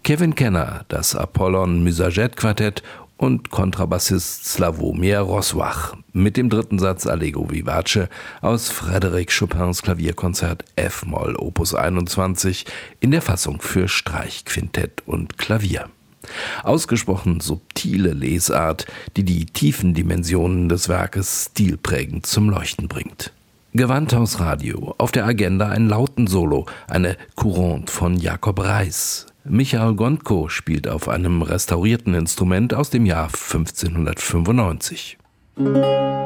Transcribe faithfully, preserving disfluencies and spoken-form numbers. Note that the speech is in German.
Kevin Kenner, das Apollon Musajet Quartett und Kontrabassist Slawomir Rozwach mit dem dritten Satz Allegro vivace aus Frédéric Chopins Klavierkonzert F-Moll Opus einundzwanzig in der Fassung für Streichquintett und Klavier. Ausgesprochen subtile Lesart, die die tiefen Dimensionen des Werkes stilprägend zum Leuchten bringt. Gewandhaus Radio, auf der Agenda ein Lautensolo, eine Courante von Jakob Reis. Michael Gondko spielt auf einem restaurierten Instrument aus dem Jahr fünfzehnhundertfünfundneunzig.